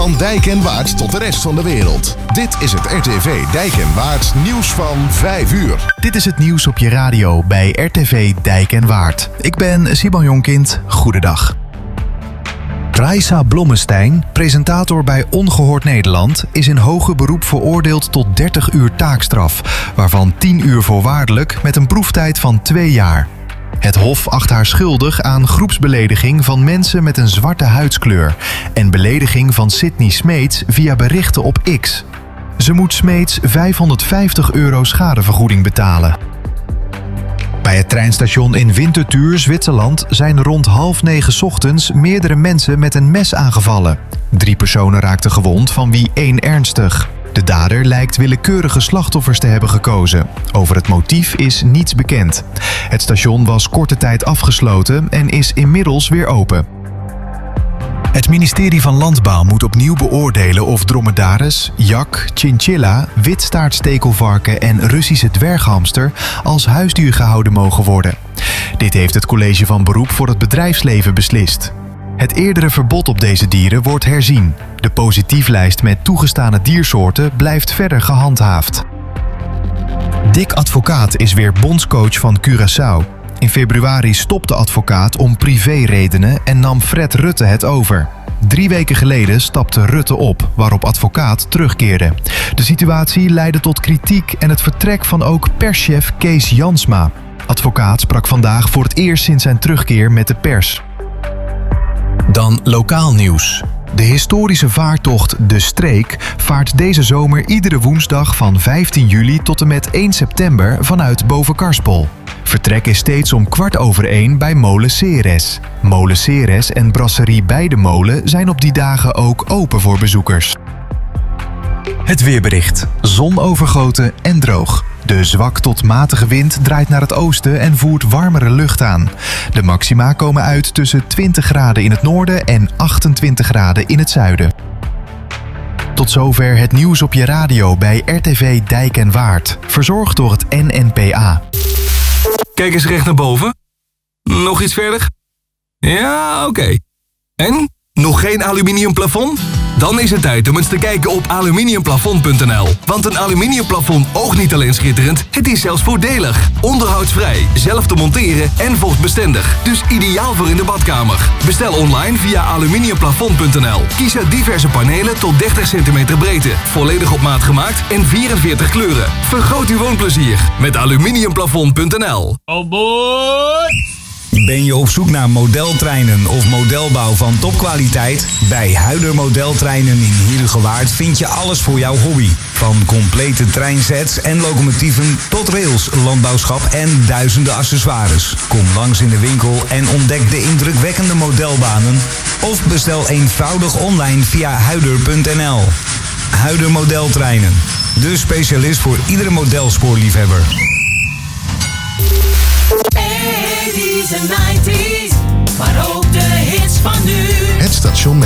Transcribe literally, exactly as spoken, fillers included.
Van Dijk en Waard tot de rest van de wereld. Dit is het R T V Dijk en Waard nieuws van vijf uur. Dit is het nieuws op je radio bij R T V Dijk en Waard. Ik ben Simon Jonkind. Goedendag. Raisa Blommestein, presentator bij Ongehoord Nederland, is in hoger beroep veroordeeld tot dertig uur taakstraf, waarvan tien uur voorwaardelijk met een proeftijd van twee jaar. Het Hof acht haar schuldig aan groepsbelediging van mensen met een zwarte huidskleur en belediging van Sydney Smeets via berichten op X. Ze moet Smeets vijfhonderdvijftig euro schadevergoeding betalen. Bij het treinstation in Winterthur, Zwitserland, zijn rond half negen ochtends meerdere mensen met een mes aangevallen. Drie personen raakten gewond, van wie één ernstig. De dader lijkt willekeurige slachtoffers te hebben gekozen. Over het motief is niets bekend. Het station was korte tijd afgesloten en is inmiddels weer open. Het ministerie van Landbouw moet opnieuw beoordelen of dromedaris, jak, chinchilla, witstaartstekelvarken en Russische dwerghamster als huisdier gehouden mogen worden. Dit heeft het College van Beroep voor het Bedrijfsleven beslist. Het eerdere verbod op deze dieren wordt herzien. De positieflijst met toegestane diersoorten blijft verder gehandhaafd. Dick Advocaat is weer bondscoach van Curaçao. In februari stopte Advocaat om privéredenen en nam Fred Rutte het over. Drie weken geleden stapte Rutte op, waarop Advocaat terugkeerde. De situatie leidde tot kritiek en het vertrek van ook perschef Kees Jansma. Advocaat sprak vandaag voor het eerst sinds zijn terugkeer met de pers. Dan lokaal nieuws. De historische vaartocht De Streek vaart deze zomer iedere woensdag van vijftien juli tot en met één september vanuit Bovenkarspel. Vertrek is steeds om kwart over één bij Molen Ceres. Molen Ceres en Brasserie Bij de Molen zijn op die dagen ook open voor bezoekers. Het weerbericht. Zonovergoten en droog. De zwak tot matige wind draait naar het oosten en voert warmere lucht aan. De maxima komen uit tussen twintig graden in het noorden en achtentwintig graden in het zuiden. Tot zover het nieuws op je radio bij R T V Dijk en Waard. Verzorgd door het N N P A. Kijk eens recht naar boven. Nog iets verder? Ja, oké. Okay. En? Nog geen aluminium plafond? Dan is het tijd om eens te kijken op aluminiumplafond punt n l. Want een aluminiumplafond oogt niet alleen schitterend, het is zelfs voordelig. Onderhoudsvrij, zelf te monteren en vochtbestendig. Dus ideaal voor in de badkamer. Bestel online via aluminiumplafond punt n l. Kies uit diverse panelen tot dertig centimeter breedte. Volledig op maat gemaakt en vierenveertig kleuren. Vergroot uw woonplezier met aluminiumplafond punt n l. Oh boy! Ben je op zoek naar modeltreinen of modelbouw van topkwaliteit? Bij Huider Modeltreinen in Heerhugowaard vind je alles voor jouw hobby. Van complete treinsets en locomotieven tot rails, landbouwschap en duizenden accessoires. Kom langs in de winkel en ontdek de indrukwekkende modelbanen. Of bestel eenvoudig online via huider punt n l. Huider Modeltreinen. De specialist voor iedere modelspoorliefhebber. eighties en nineties, maar ook de hits van nu. Het station